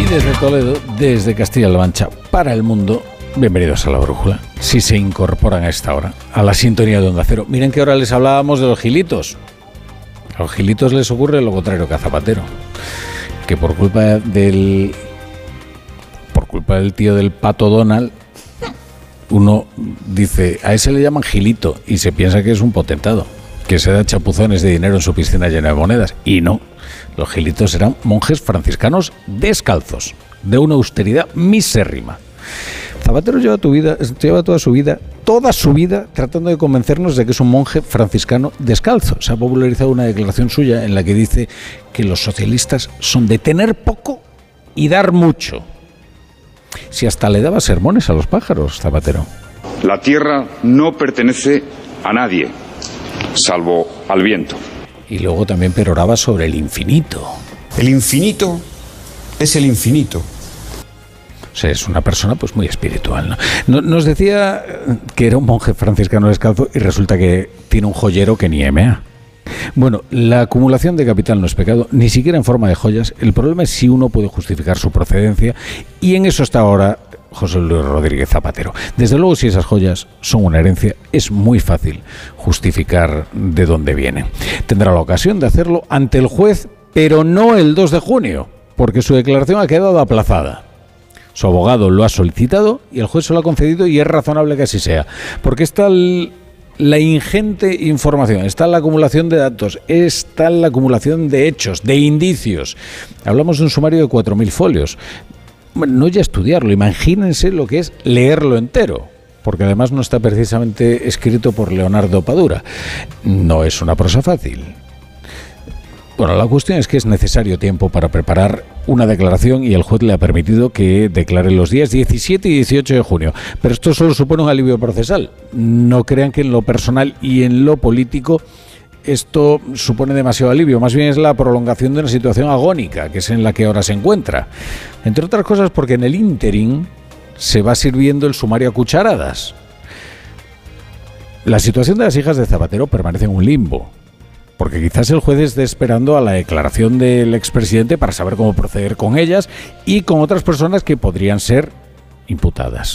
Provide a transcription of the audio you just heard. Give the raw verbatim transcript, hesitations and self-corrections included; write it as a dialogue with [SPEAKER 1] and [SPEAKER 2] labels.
[SPEAKER 1] desde Toledo, desde Castilla-La Mancha, para el mundo. Bienvenidos a La Brújula. Si se incorporan a esta hora, a la sintonía de Onda Cero. Miren que ahora les hablábamos de los gilitos. A los gilitos les ocurre lo contrario que a Zapatero. Que por culpa del... Por culpa del tío del Pato Donald, uno dice, a ese le llaman gilito, y se piensa que es un potentado, que se da chapuzones de dinero en su piscina llena de monedas. Y no. Los gilitos eran monjes franciscanos descalzos, de una austeridad misérrima. Zapatero lleva, tu vida, lleva toda su vida, toda su vida, tratando de convencernos de que es un monje franciscano descalzo. Se ha popularizado una declaración suya en la que dice que los socialistas son de tener poco y dar mucho. Si hasta le daba sermones a los pájaros, Zapatero.
[SPEAKER 2] La tierra no pertenece a nadie, salvo al viento.
[SPEAKER 1] Y luego también peroraba sobre el infinito.
[SPEAKER 3] El infinito es el infinito.
[SPEAKER 1] O sea, es una persona pues muy espiritual, ¿no? Nos decía que era un monje franciscano descalzo y resulta que tiene un joyero que ni M A. Bueno, la acumulación de capital no es pecado, ni siquiera en forma de joyas. El problema es si uno puede justificar su procedencia, y en eso está ahora José Luis Rodríguez Zapatero. Desde luego, si esas joyas son una herencia, es muy fácil justificar de dónde vienen. Tendrá la ocasión de hacerlo ante el juez, pero no el dos de junio, porque su declaración ha quedado aplazada. Su abogado lo ha solicitado y el juez se lo ha concedido, y es razonable que así sea, porque está el, la ingente información, está la acumulación de datos, está la acumulación de hechos, de indicios. Hablamos de un sumario de cuatro mil folios. Bueno, no ya estudiarlo, imagínense lo que es leerlo entero, porque además no está precisamente escrito por Leonardo Padura. No es una prosa fácil. Bueno, la cuestión es que es necesario tiempo para preparar una declaración, y el juez le ha permitido que declare los días diecisiete y dieciocho de junio. Pero esto solo supone un alivio procesal. No crean que en lo personal y en lo político esto supone demasiado alivio. Más bien es la prolongación de una situación agónica, que es en la que ahora se encuentra. Entre otras cosas porque en el ínterin se va sirviendo el sumario a cucharadas. La situación de las hijas de Zapatero permanece en un limbo, porque quizás el juez esté esperando a la declaración del expresidente para saber cómo proceder con ellas y con otras personas que podrían ser imputadas.